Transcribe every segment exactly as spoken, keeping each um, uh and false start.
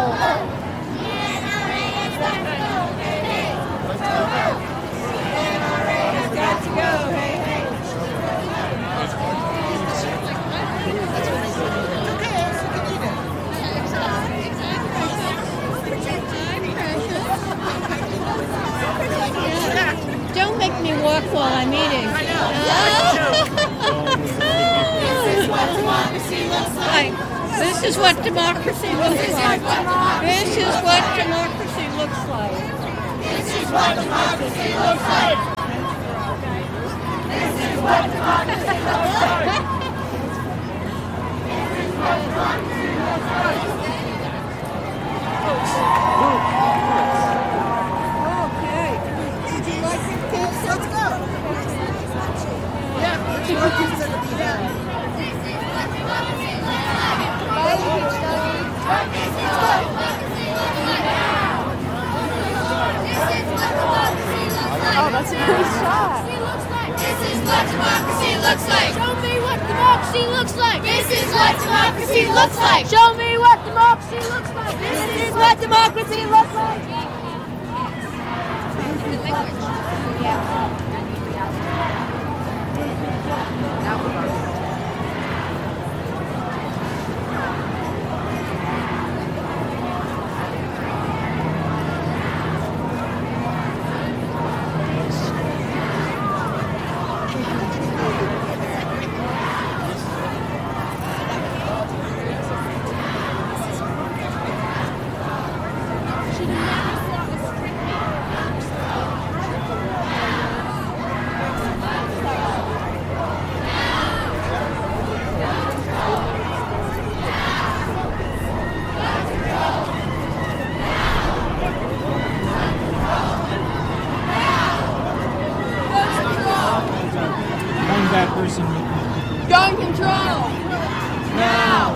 Don't make me walk while I'm eating. I know. This is what democracy looks like. This is what democracy looks like. This is what democracy looks like. This is what democracy looks like. This is what democracy looks like. This is what democracy looks like. Okay. Did you like your kids? Let's go. Yeah. Your kids are the be there. Oh, that's a great shot. This is what democracy looks like. Show me what democracy looks like. This is what democracy looks like. Show me what democracy looks like. This is what democracy looks like. That person. Gun control. Now.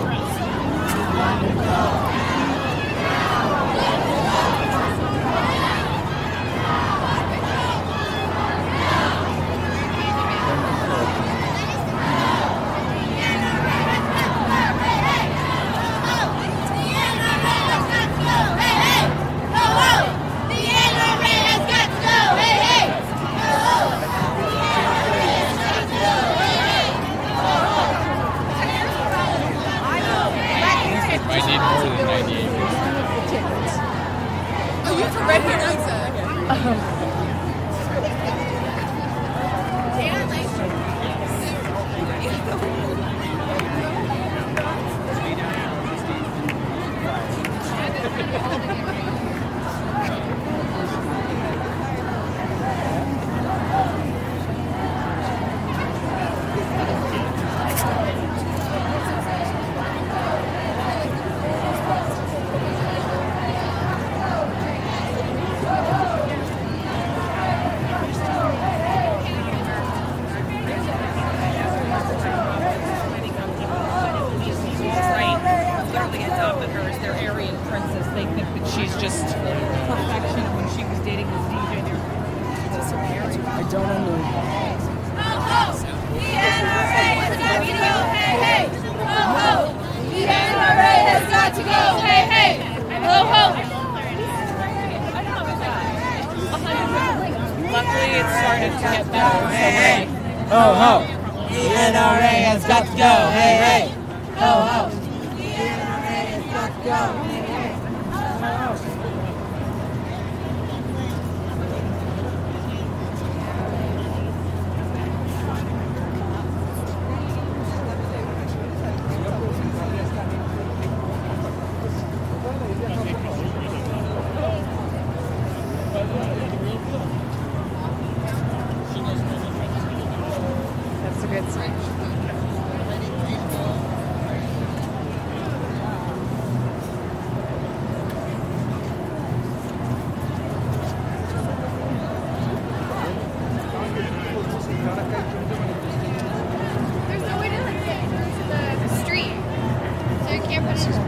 I need more than ninety-eight. Oh, you have to read your notes. She's just perfection. When she was dating this D J, they were disappearing. I don't know. Ho ho! The N R A has got to go! Hey hey! Ho ho! The N R A has got to go! Hey hey! Ho ho! Luckily, it started to get better. Hey, hey. Ho, ho. The N R A has got to go. Hey, hey. Ho, ho. The N R A has got to go. Hey, hey. That's a good sign. There's no way to like get to the street, so you can't put it in.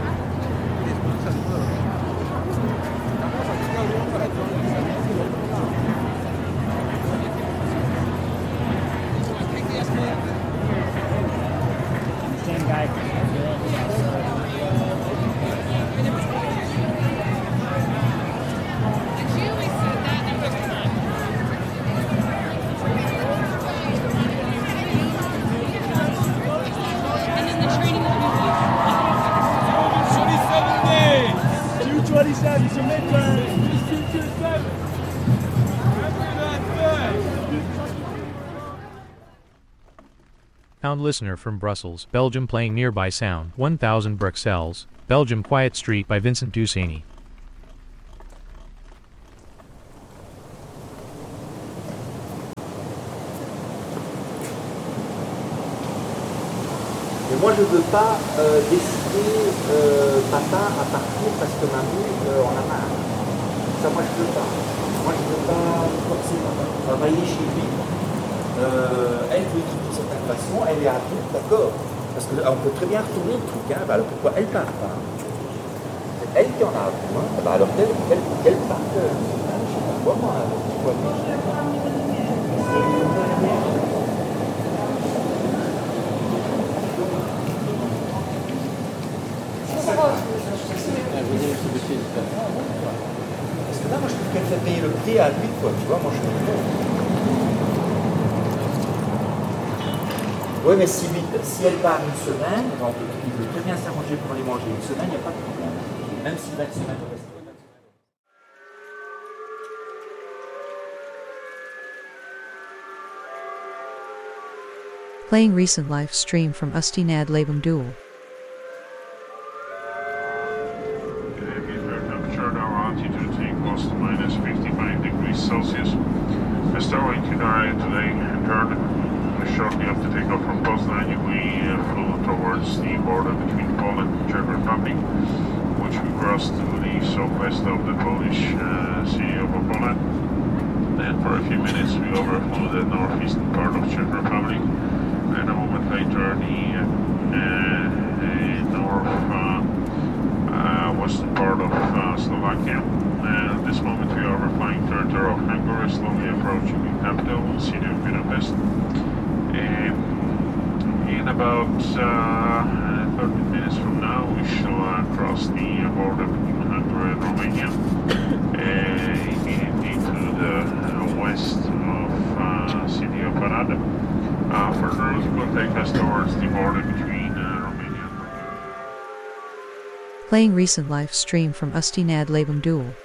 pound listener from Brussels, Belgium, playing Nearby Sound, one thousand Bruxelles, Belgium. Quiet Street by Vincent Dussany. Mais moi je ne veux pas euh, décider euh, papa à partir parce que maman euh, on a marre. Ça moi je ne veux pas. Moi je ne veux pas forcer papa. Travailler chez lui. Euh, elle veut vivre d'une certaine façon, elle est adulte, d'accord. Parce qu'on peut très bien retourner le truc, hein. Bah, alors pourquoi elle part pas? C'est elle qui en a besoin. Bah, alors qu'elle qu'elle, qu'elle parte, euh, hein, je sais pas quoi moi. Quoi, Parce que là, moi, je trouve qu'elle fait payer le prix à lui, quoi. Tu vois, moi, je trouve. Oui, mais si, si elle part une semaine, on peut, il peut très bien s'arranger pour aller manger une semaine, il n'y a pas de problème. Même s'il va une semaine au restaurant. Playing recent live stream from Usty Nad Labum Duel. Minus fifty-five degrees Celsius. The starlight area today entered shortly after takeoff from Poznan. We uh, flew towards the border between Poland and Czech Republic, which we crossed to the southwest of the Polish uh, city of Opola. Then for a few minutes we overflew the northeastern part of Czech Republic, and a moment later the uh, uh, north uh, uh, western part of uh, Slovakia. And at this moment we are overflying territory of Hungary, slowly approaching the capital, city of Budapest. And in about uh, thirty minutes from now we shall uh, cross the border between Hungary and Romania, uh, immediately to the uh, west of uh, city of Arad. Uh, further it will take us towards the border between uh, Romania and Bulgaria. Playing recent live stream from Usty Nad Labum Duel.